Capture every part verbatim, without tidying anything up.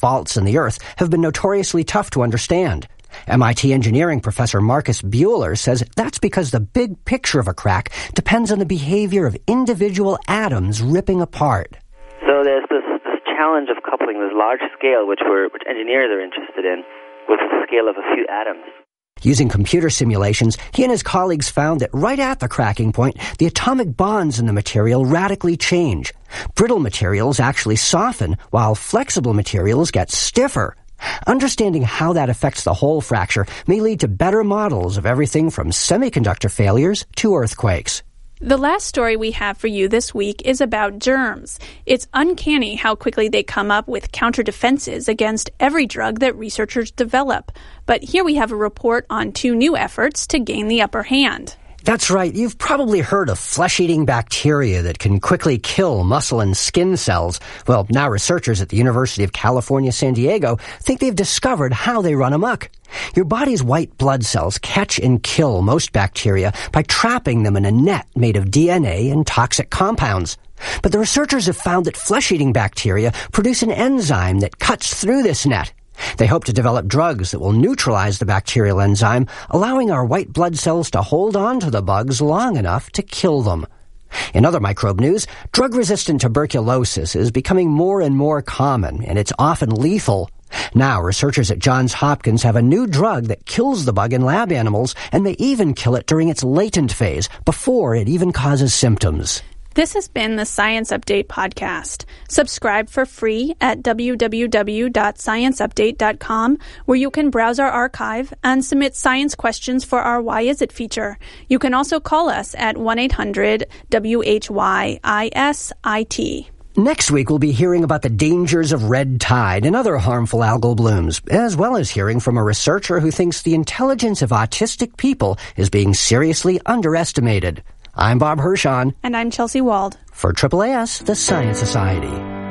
faults in the Earth have been notoriously tough to understand. M I T engineering professor Marcus Buehler says that's because the big picture of a crack depends on the behavior of individual atoms ripping apart. So there's this, this challenge of coupling this large scale, which we're, which engineers are interested in, with the scale of a few atoms. Using computer simulations, he and his colleagues found that right at the cracking point, the atomic bonds in the material radically change. Brittle materials actually soften, while flexible materials get stiffer. Understanding how that affects the whole fracture may lead to better models of everything from semiconductor failures to earthquakes. The last story we have for you this week is about germs. It's uncanny how quickly they come up with counter-defenses against every drug that researchers develop. But here we have a report on two new efforts to gain the upper hand. That's right. You've probably heard of flesh-eating bacteria that can quickly kill muscle and skin cells. Well, now researchers at the University of California, San Diego think they've discovered how they run amok. Your body's white blood cells catch and kill most bacteria by trapping them in a net made of D N A and toxic compounds. But the researchers have found that flesh-eating bacteria produce an enzyme that cuts through this net. They hope to develop drugs that will neutralize the bacterial enzyme, allowing our white blood cells to hold on to the bugs long enough to kill them. In other microbe news, drug-resistant tuberculosis is becoming more and more common, and it's often lethal. Now, researchers at Johns Hopkins have a new drug that kills the bug in lab animals and may even kill it during its latent phase, before it even causes symptoms. This has been the Science Update podcast. Subscribe for free at w w w dot science update dot com, where you can browse our archive and submit science questions for our Why Is It feature. You can also call us at one eight hundred W H Y I S I T. Next week, we'll be hearing about the dangers of red tide and other harmful algal blooms, as well as hearing from a researcher who thinks the intelligence of autistic people is being seriously underestimated. I'm Bob Hirschon. And I'm Chelsea Wald. For Triple A S, the Science Society.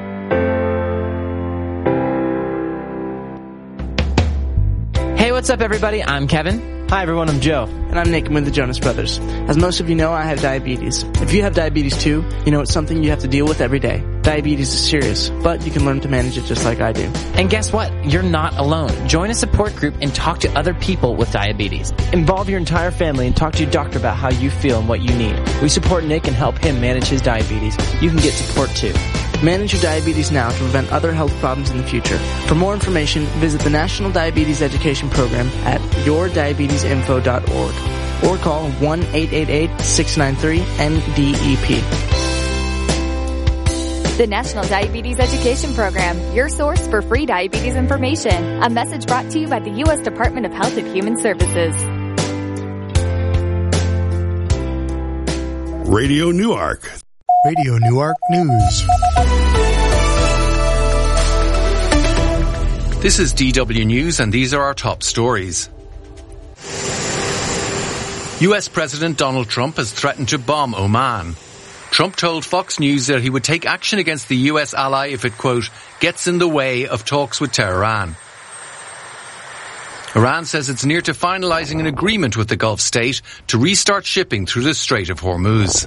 Hey, what's up, everybody? I'm Kevin. Hi, everyone. I'm Joe. And I'm Nick. I'm with the Jonas Brothers. As most of you know, I have diabetes. If you have diabetes too, you know it's something you have to deal with every day. Diabetes is serious, but you can learn to manage it just like I do. And guess what? You're not alone. Join a support group and talk to other people with diabetes. Involve your entire family and talk to your doctor about how you feel and what you need. We support Nick and help him manage his diabetes. You can get support too. Manage your diabetes now to prevent other health problems in the future. For more information, visit the National Diabetes Education Program at your diabetes info dot org or call one eight eight eight, six nine three, N D E P. The National Diabetes Education Program, your source for free diabetes information. A message brought to you by the U S Department of Health and Human Services. Radio Newark. Radio Newark News. This is D W News, and these are our top stories. U S President Donald Trump has threatened to bomb Oman. Trump told Fox News that he would take action against the U S ally if it, quote, gets in the way of talks with Tehran. Iran says it's near to finalizing an agreement with the Gulf state to restart shipping through the Strait of Hormuz.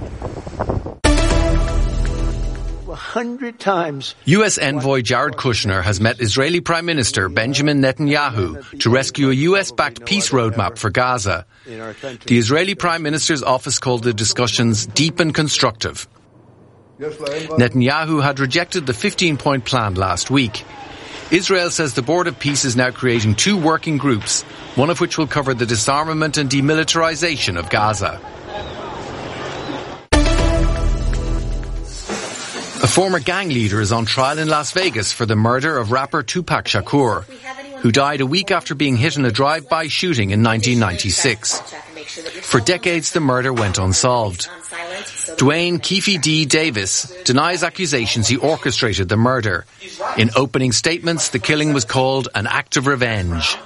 A hundred times. U S envoy Jared Kushner has met Israeli Prime Minister Benjamin Netanyahu to rescue a U S-backed peace roadmap for Gaza. The Israeli Prime Minister's office called the discussions deep and constructive. Netanyahu had rejected the fifteen-point plan last week. Israel says the Board of Peace is now creating two working groups, one of which will cover the disarmament and demilitarization of Gaza. A former gang leader is on trial in Las Vegas for the murder of rapper Tupac Shakur, who died a week after being hit in a drive-by shooting in nineteen ninety-six. For decades, the murder went unsolved. Dwayne Keefe D. Davis denies accusations he orchestrated the murder. In opening statements, the killing was called an act of revenge.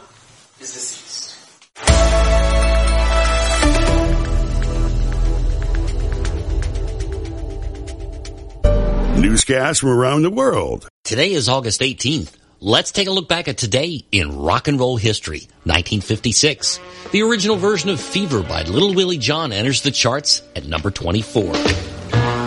Newscasts from around the world. Today is August eighteenth. Let's take a look back at today in rock and roll history. nineteen fifty-six. The original version of Fever by Little Willie John enters the charts at number twenty-four.